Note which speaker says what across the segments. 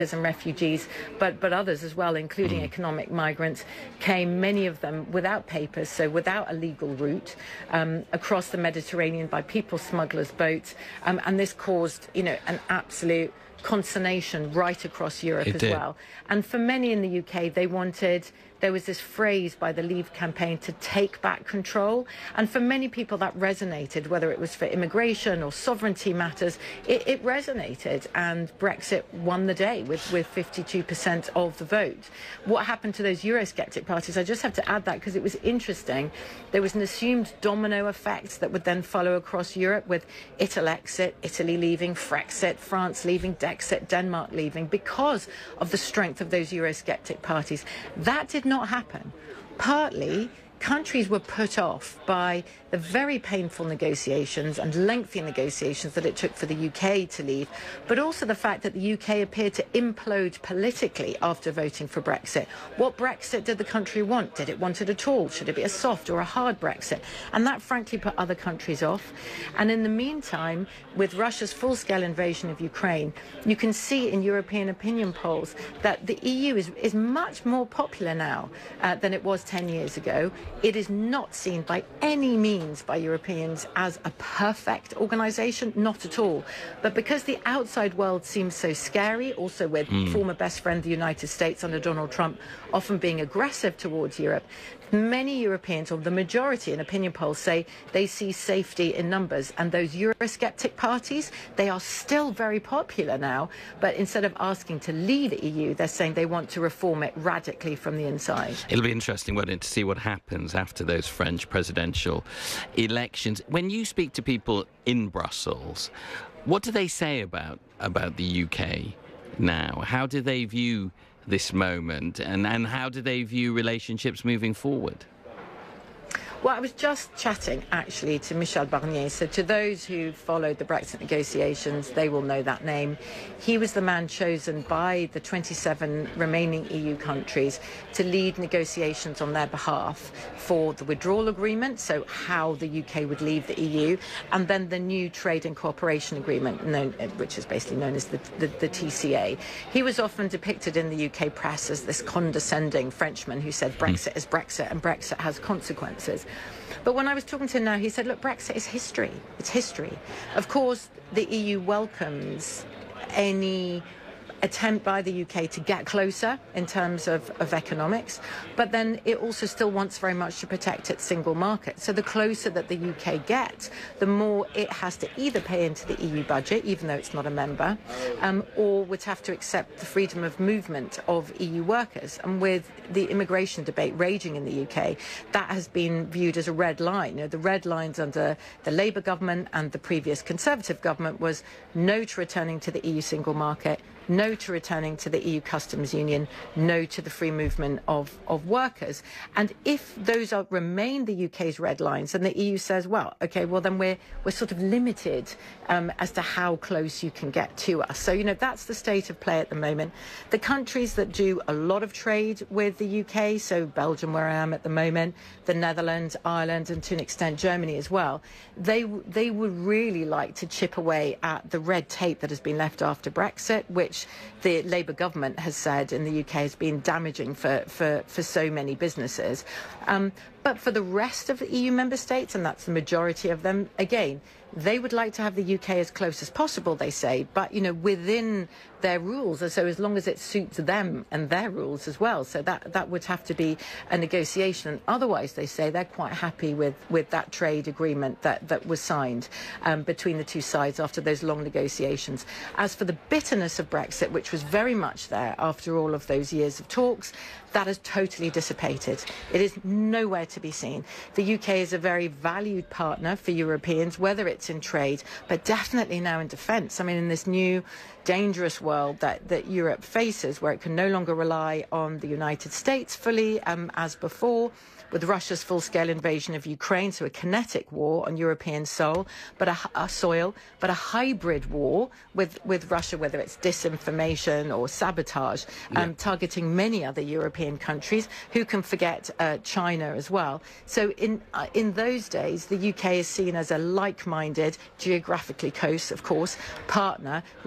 Speaker 1: and refugees, but others as well, including economic migrants, came, many of them without papers, so without a legal route, across the Mediterranean by people smugglers' boats, and this caused, an absolute consternation right across Europe as well. And for many in the UK, there was this phrase by the Leave campaign to take back control. And for many people that resonated, whether it was for immigration or sovereignty matters, it resonated. And Brexit won the day with 52% of the vote. What happened to those Eurosceptic parties? I just have to add that because it was interesting. There was an assumed domino effect that would then follow across Europe with Italy leaving, Frexit, France leaving, Dexit, Denmark leaving, because of the strength of those Eurosceptic parties. That did not happen. Partly, countries were put off by the very painful negotiations and lengthy negotiations that it took for the UK to leave, but also the fact that the UK appeared to implode politically after voting for Brexit. What Brexit did the country want? Did it want it at all? Should it be a soft or a hard Brexit? And that frankly put other countries off. And in the meantime, with Russia's full-scale invasion of Ukraine, you can see in European opinion polls that the EU is much more popular now than it was 10 years ago. It is not seen by any means by Europeans as a perfect organisation, not at all. But because the outside world seems so scary, also with former best friend the United States under Donald Trump often being aggressive towards Europe, many Europeans, or the majority in opinion polls, say they see safety in numbers. And those Eurosceptic parties, they are still very popular now. But instead of asking to leave the EU, they're saying they want to reform it radically from the inside.
Speaker 2: It'll be interesting, won't it, to see what happens after those French presidential elections. When you speak to people in Brussels, what do they say about the UK now? How do they view this moment, and how do they view relationships moving forward?
Speaker 1: Well, I was just chatting, actually, to Michel Barnier. So to those who followed the Brexit negotiations, they will know that name. He was the man chosen by the 27 remaining EU countries to lead negotiations on their behalf for the withdrawal agreement, so how the UK would leave the EU, and then the new trade and cooperation agreement, which is basically known as the TCA. He was often depicted in the UK press as this condescending Frenchman who said Brexit is Brexit and Brexit has consequences. But when I was talking to him now, he said, look, Brexit is history. It's history. Of course, the EU welcomes any attempt by the UK to get closer in terms of economics, but then it also still wants very much to protect its single market. So the closer that the UK gets, the more it has to either pay into the EU budget, even though it's not a member, or would have to accept the freedom of movement of EU workers. And with the immigration debate raging in the UK, that has been viewed as a red line. The red lines under the Labour government and the previous Conservative government was no to returning to the EU single market, no to returning to the EU customs union, no to the free movement of workers. And if those remain the UK's red lines, and the EU says, well, OK, well, then we're sort of limited as to how close you can get to us. So, that's the state of play at the moment. The countries that do a lot of trade with the UK, so Belgium, where I am at the moment, the Netherlands, Ireland, and to an extent Germany as well, they would really like to chip away at the red tape that has been left after Brexit, which the Labour government has said in the UK has been damaging for so many businesses. But for the rest of the EU member states, and that's the majority of them, again, they would like to have the UK as close as possible, they say, but, within their rules, and so as long as it suits them and their rules as well. So that would have to be a negotiation. And otherwise, they say they're quite happy with that trade agreement that was signed between the two sides after those long negotiations. As for the bitterness of Brexit, which was very much there after all of those years of talks, that has totally dissipated. It is nowhere to be seen. The UK is a very valued partner for Europeans, whether it's in trade, but definitely now in defence. I mean, in this new dangerous world that Europe faces, where it can no longer rely on the United States fully as before, with Russia's full-scale invasion of Ukraine, so a kinetic war on European soil, but a hybrid war with Russia, whether it's disinformation or sabotage, targeting many other European countries. Who can forget China as well? So in those days, the UK is seen as a like-minded, geographically close, of course, partner, relied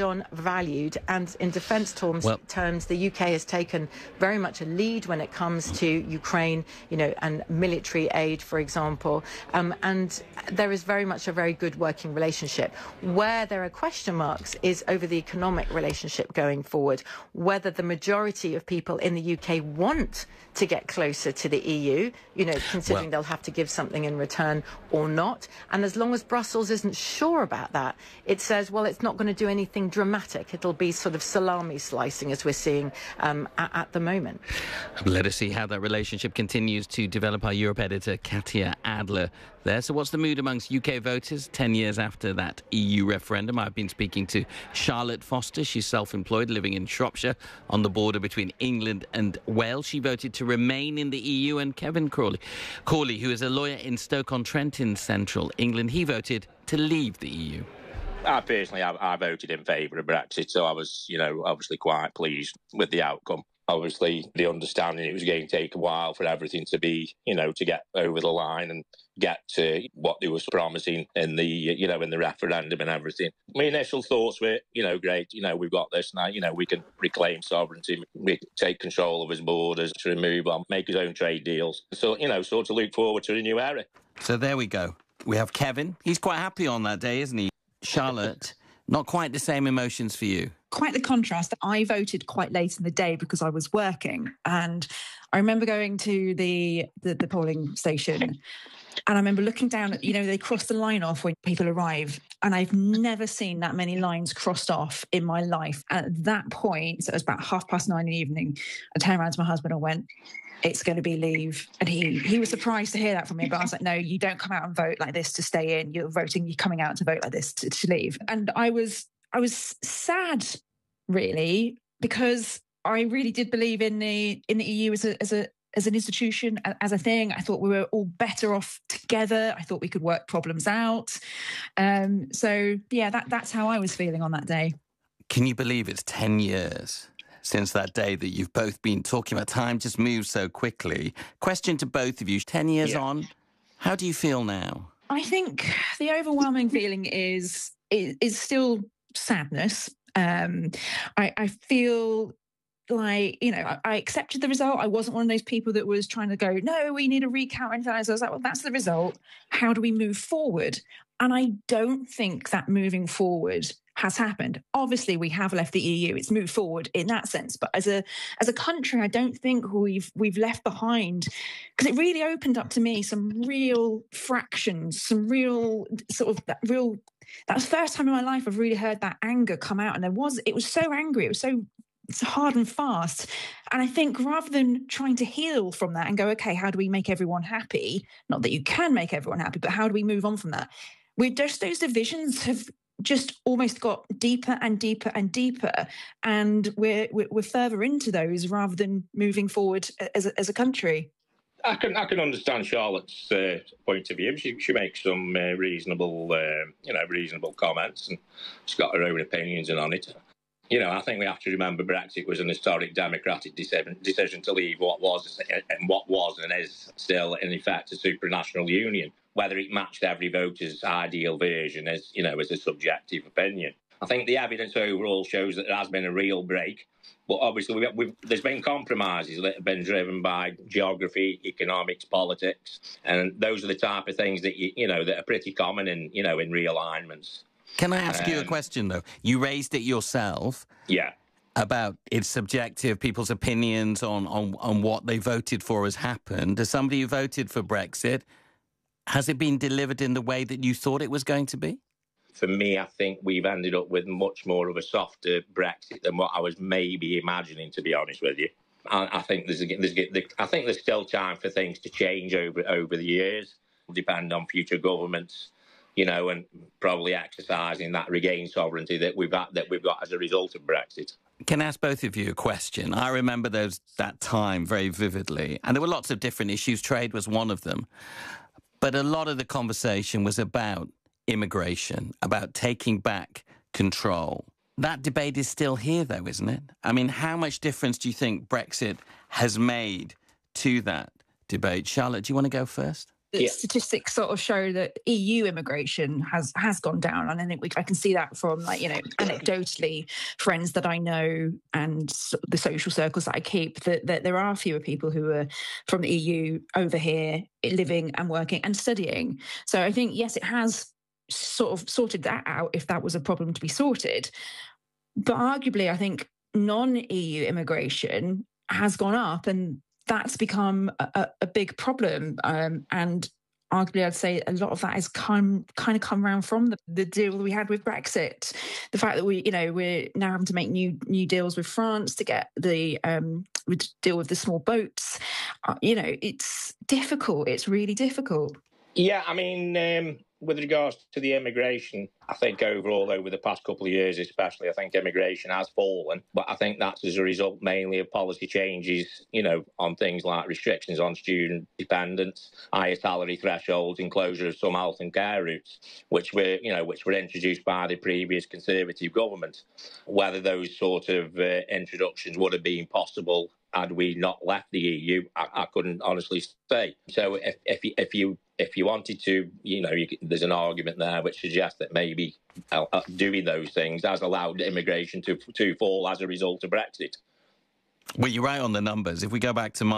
Speaker 1: on, valued, and in defence terms, the UK has taken very much a lead when it comes to Ukraine, and military aid, for example, and there is very much a very good working relationship. Where there are question marks is over the economic relationship going forward, whether the majority of people in the UK want to get closer to the EU, considering they'll have to give something in return or not. And as long as Brussels isn't sure about that, it says, well, it's not going to do anything dramatic. It'll be sort of salami slicing, as we're seeing at the moment.
Speaker 2: Let us see how that relationship continues to develop. Our Europe editor, Katya Adler, there. So what's the mood amongst UK voters 10 years after that EU referendum? I've been speaking to Charlotte Foster. She's self-employed, living in Shropshire on the border between England and Wales. She voted to remain in the EU. And Kevin Corley, who is a lawyer in Stoke-on-Trent in central England, he voted to leave the EU.
Speaker 3: Personally, I voted in favour of Brexit, so I was, obviously quite pleased with the outcome. Obviously, the understanding it was going to take a while for everything to be, to get over the line and get to what they were promising in the, in the referendum and everything. My initial thoughts were, great, we've got this now, we can reclaim sovereignty, we can take control of his borders, to remove them, make his own trade deals. So, sort of look forward to a new era.
Speaker 2: So there we go. We have Kevin. He's quite happy on that day, isn't he? Charlotte, not quite the same emotions for you.
Speaker 4: Quite the contrast. I voted quite late in the day because I was working, and I remember going to the polling station, and I remember looking down at, they cross the line off when people arrive, and I've never seen that many lines crossed off in my life. And at that point, so it was about 9:30 in the evening, I turned around to my husband and went, it's going to be leave. And he was surprised to hear that from me, but I was like, no, you don't come out and vote like this to stay in. You're coming out to vote like this to leave. And I was sad, really, because I really did believe in the EU as an institution, as a thing. I thought we were all better off together. I thought we could work problems out. So yeah, that's how I was feeling on that day.
Speaker 2: Can you believe it's 10 years since that day that you've both been talking about? Time just moves so quickly. Question to both of you, 10 years on, how do you feel now? I
Speaker 4: think the overwhelming feeling is still sadness. I feel like, I accepted the result. I wasn't one of those people that was trying to go, no, we need a recount or anything. I was like, well, that's the result. How do we move forward? And I don't think that moving forward has happened. Obviously, we have left the EU. It's moved forward in that sense. But as a country, I don't think we've left behind, because it really opened up to me some real fractions, some real that was the first time in my life I've really heard that anger come out. And it was so angry. It was so hard and fast. And I think rather than trying to heal from that and go, okay, how do we make everyone happy? Not that you can make everyone happy, but how do we move on from that? Those divisions have just almost got deeper and deeper and deeper, and we're further into those rather than moving forward as a country.
Speaker 3: I can understand Charlotte's point of view. She makes some reasonable comments, and she's got her own opinions on it. I think we have to remember Brexit was an historic democratic decision to leave what was and is still in effect a supranational union. Whether it matched every voter's ideal version is a subjective opinion. I think the evidence overall shows that there has been a real break, but obviously there's been compromises that have been driven by geography, economics, politics, and those are the type of things that that are pretty common in realignments.
Speaker 2: Can I ask you a question, though? You raised it yourself.
Speaker 3: Yeah.
Speaker 2: About it's subjective, people's opinions on what they voted for has happened. As somebody who voted for Brexit, has it been delivered in the way that you thought it was going to be?
Speaker 3: For me, I think we've ended up with much more of a softer Brexit than what I was maybe imagining, to be honest with you. I think there's still time for things to change over the years. It'll depend on future governments, and probably exercising that regained sovereignty that we've got as a result of Brexit.
Speaker 2: Can I ask both of you a question? I remember that time very vividly, and there were lots of different issues. Trade was one of them. But a lot of the conversation was about immigration, about taking back control. That debate is still here, though, isn't it? I mean, how much difference do you think Brexit has made to that debate? Charlotte, do you want to go first?
Speaker 4: the statistics sort of show that EU immigration has gone down, and I think I can see that from, like, you know, anecdotally, friends that I know and the social circles that I keep, that there are fewer people who are from the EU over here living and working and studying. So I think, yes, it has sort of sorted that out if that was a problem to be sorted. But arguably, I think non-EU immigration has gone up, and that's become a big problem. And arguably, I'd say a lot of that has kind of come around from the deal we had with Brexit. The fact that we're now having to make new deals with France to get the deal with the small boats. It's difficult. It's really difficult.
Speaker 3: Yeah, I mean, with regards to the immigration, I think overall over the past couple of years especially, I think immigration has fallen. But I think that's as a result mainly of policy changes, on things like restrictions on student dependence, higher salary thresholds, and closure of some health and care routes, which were introduced by the previous Conservative government. Whether those sort of introductions would have been possible had we not left the EU, I couldn't honestly say. So if you wanted to, there's an argument there which suggests that maybe doing those things has allowed immigration to fall as a result of Brexit.
Speaker 2: Well, you're right on the numbers. If we go back to